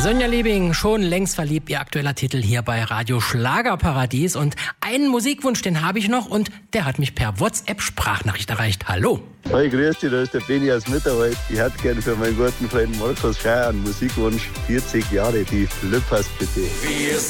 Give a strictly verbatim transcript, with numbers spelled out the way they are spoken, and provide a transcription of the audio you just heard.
Sonja Liebing, schon längst verliebt, ihr aktueller Titel hier bei Radio Schlagerparadies. Und einen Musikwunsch, den habe ich noch und der hat mich per WhatsApp-Sprachnachricht erreicht. Hallo. Hi, grüß dich, da ist der Benni aus Mitterwald. Ich hätte gerne für meinen guten Freund Markus Scheier einen Musikwunsch. vierzig Jahre, die Flippers bitte. Wir